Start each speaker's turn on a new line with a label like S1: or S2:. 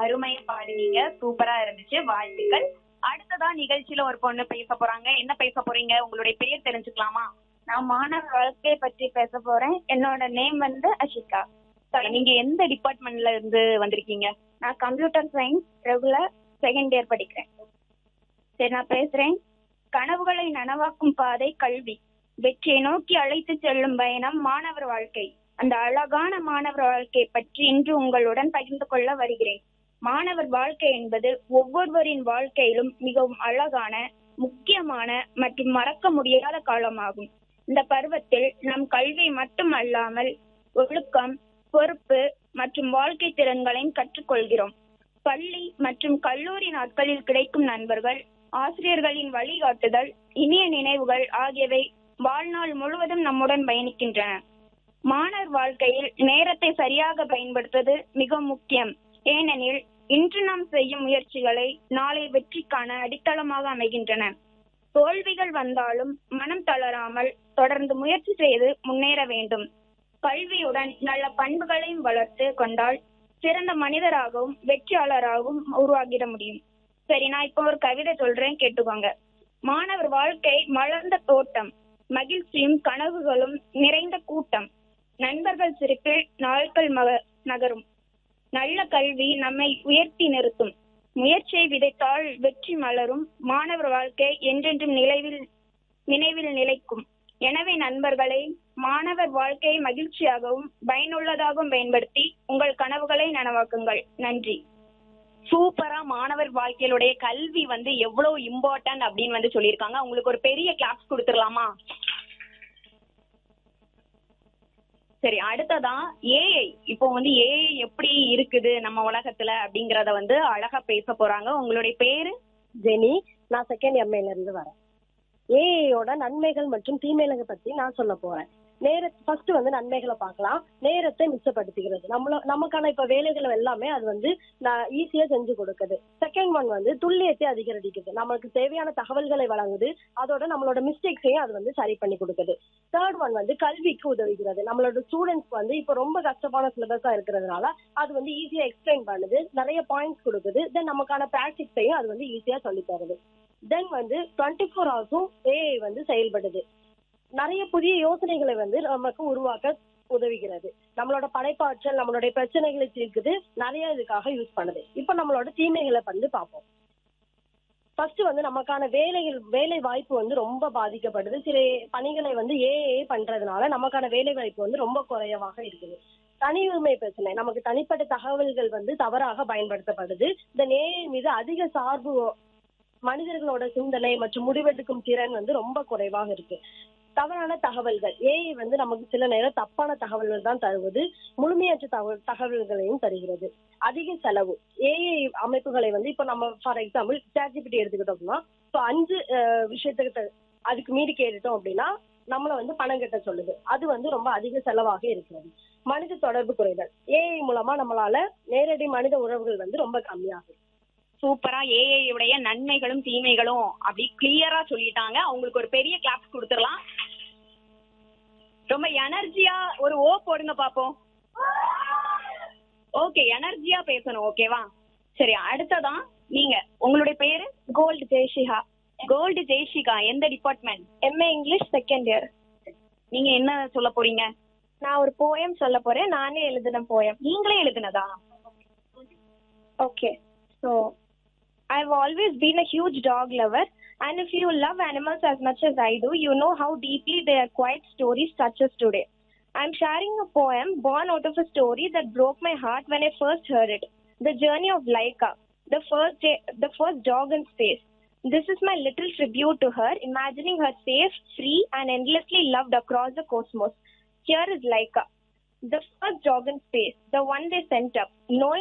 S1: அருமையா பாடுனீங்க. சூப்பரா இருந்துச்சு. வாழ்த்துக்கள். அடுத்ததா நிகழ்ச்சியில ஒரு பொண்ணு பேச போறாங்க. என்ன பேச போறீங்க? உங்களுடைய பெயர் தெரிஞ்சுக்கலாமா?
S2: நான் மாணவர் வாழ்க்கையை பற்றி பேச போறேன். என்னோட நேம் வந்து அஷிகா.
S1: சரி, நீங்க எந்த டிபார்ட்மெண்ட்ல இருந்து வந்திருக்கீங்க?
S2: நான் computer science regular second year படிக்கிறேன். சரி, நான் பேசுறேன். கனவுகளை நனவாக்கும் பாதை கல்வி. வெற்றியை நோக்கி அழைத்து செல்லும் பயணம் மாணவர் வாழ்க்கை. அந்த அழகான மாணவர் வாழ்க்கையை பற்றி இன்று உங்களுடன் பகிர்ந்து கொள்ள வருகிறேன். மாணவர் வாழ்க்கை என்பது ஒவ்வொருவரின் வாழ்க்கையிலும் மிகவும் அழகான, முக்கியமான மற்றும் மறக்க முடியாத காலமாகும். இந்த பருவத்தில் நம் கல்வி மட்டும் அல்லாமல் ஒழுக்கம், பொறுப்பு மற்றும் வாழ்க்கை திறன்களையும் கற்றுக்கொள்கிறோம். பள்ளி மற்றும் கல்லூரி நாட்களில் கிடைக்கும் நண்பர்கள், ஆசிரியர்களின் வழிகாட்டுதல், இனிய நினைவுகள் ஆகியவை வாழ்நாள் முழுவதும் நம்முடன் பயணிக்கின்றன. மாணவர் வாழ்க்கையில் நேரத்தை சரியாக பயன்படுத்துவது மிக முக்கியம். ஏனெனில் இன்று நாம் செய்யும் முயற்சிகளை நாளை வெற்றிக்கான அடித்தளமாக அமைகின்றன. தோல்விகள் வந்தாலும் மனம் தளராமல் தொடர்ந்து முயற்சி செய்து முன்னேற வேண்டும். கல்வியுடன் நல்ல பண்புகளையும் வளர்த்து கொண்டால் சிறந்த மனிதராகவும் வெற்றியாளராகவும் உருவாகிட முடியும். சரி, நான் இப்போ ஒரு கவிதை சொல்றேன், கேட்டுக்கோங்க. மாணவர் வாழ்க்கை மலர்ந்த தோட்டம், மகிழ்ச்சியும் கனவுகளும் நிறைந்த கூட்டம். நண்பர்கள் சிரிப்பில் நாட்கள் நகரும். நல்ல கல்வி நம்மை உயர்த்தி நிறுத்தும். முயற்சியை விதைத்தால் வெற்றி மலரும். மாணவர் வாழ்க்கை என்றென்றும் நினைவில் நிலைக்கும். எனவே நண்பர்களே, மாணவர் வாழ்க்கையை மகிழ்ச்சியாகவும் பயனுள்ளதாகவும் பயன்படுத்தி உங்கள் கனவுகளை நனவாக்குங்கள். நன்றி.
S1: சூப்பரா மாணவர் வாழ்க்கையிலுடைய கல்வி எவ்வளவு இம்பார்ட்டன்ட் அப்படின்னு சொல்லியிருக்காங்க. உங்களுக்கு ஒரு பெரிய கிளாப்ஸ் கொடுத்துடலாமா? சரி, அடுத்ததா ஏஐ. இப்போ ஏஐ எப்படி இருக்குது நம்ம உலகத்துல அப்படிங்கறத அழகா பேச போறாங்க. உங்களுடைய பேரு?
S3: ஜெனி. நான் செகண்ட் எம்ஏல இருந்து வரேன். ஏஐயோட நன்மைகள் மற்றும் தீமைகளை பத்தி நான் சொல்ல போறேன். ஃபர்ஸ்ட் நன்மைகளை பார்க்கலாம். நேரத்தை மிச்சப்படுத்துகிறது. நமக்கான இப்ப வேலைகள் எல்லாமே அது ஈஸியா செஞ்சு கொடுக்குது. செகண்ட் ஒன் துல்லியத்தை அதிகரிக்குது. நமக்கு தேவையான தகவல்களை வழங்குது. அதோட நம்மளோட மிஸ்டேக்ஸையும் அது சரி பண்ணி கொடுக்குது. தேர்ட் ஒன் கல்விக்கு உதவுகிறது. நம்மளோட ஸ்டூடெண்ட்ஸ்க்கு இப்ப ரொம்ப கஷ்டமான சிலபஸா இருக்கிறதுனால அது ஈஸியா எக்ஸ்பிளைன் பண்ணுது. நிறைய பாயிண்ட்ஸ் கொடுக்குது. தென் நமக்கான பிராக்டிக்ஸையும் அது ஈஸியா சொல்லி தருது. தென் 24 ஹவர்ஸும் ஏஐ செயல்படுது. நிறைய புதிய யோசனைகளை நமக்கு உருவாக்க உதவுகிறது. நம்மளோட படைப்பாற்றல், நம்மளுடைய பிரச்சனைகளை தீர்க்குது. நிறைய இதுக்காக யூஸ் பண்ணுது. இப்ப நம்மளோட தீமைகளை பார்ப்போம். ஃபர்ஸ்ட் நமக்கான வேலை வாய்ப்பு ரொம்ப பாதிக்கப்படுது. சில பணிகளை ஏஐ பண்றதுனால நமக்கான வேலை வாய்ப்பு ரொம்ப குறைவாக இருக்குது. தனி உரிமை பிரச்சனை. நமக்கு தனிப்பட்ட தகவல்கள் தவறாக பயன்படுத்தப்படுது. இந்த ஏஐ மீது அதிக சார்பு மனிதர்களோட சிந்தனை மற்றும் முடிவெடுக்கும் திறன் ரொம்ப குறைவாக இருக்கு. தவறான தகவல்கள். ஏஐ நமக்கு சில நேரம் தப்பான தகவல்கள் தான் தருவது. முழுமையற்ற தகவல்களையும் தருகிறது. அதிக செலவு. ஏஐ அமைப்புகளை இப்ப நம்ம ஃபார் எக்ஸாம்பிள் ChatGPT எடுத்துக்கிட்டோம்னா, இப்போ 5 விஷயத்துக்கு அதுக்கு மீறி கேட்டுட்டோம் அப்படின்னா நம்மள பணம் கட்ட சொல்லுது. அது ரொம்ப அதிக செலவாக இருக்கிறது. மனித தொடர்பு குறைதல். ஏஐ மூலமா நம்மளால நேரடி மனித உறவுகள் ரொம்ப கம்மியாகும்.
S1: சூப்பரா ஏஐ உடைய நன்மைகளும் தீமைகளும் அப்படி கிளியரா சொல்லிட்டாங்க. அவங்களுக்கு ஒரு பெரிய கிளாப்ஸ் கொடுத்துடலாம். ரொம்ப எனர்ஜியா ஒரு ஓ போடுங்க பாப்போம். ஓகே, எனர்ஜியா பேசணும். ஓகேவா? சரி, அடுத்ததான் நீங்க. உங்களுடைய பேரு?
S2: கோல்டு ஜெய்ஷிகா.
S1: கோல்டு ஜெய்ஷிகா. எந்த department?
S2: MA English second year.
S1: நீங்க என்ன சொல்ல போறீங்க?
S2: நான் ஒரு போயம் சொல்ல போறேன். நானே எழுதின போயம்.
S1: நீங்களே எழுதுனதா?
S2: Okay, so I've always been a huge dog lover, and if you love animals as much as I do, you know how deeply their quiet stories touch us today. I'm sharing a poem born out of a story that broke my heart when I first heard it. The journey of Laika, the first dog in space. This is my little tribute to her, imagining her safe, free, and endlessly loved across the cosmos. Here is Laika, the first dog in space, the one they sent up, knowing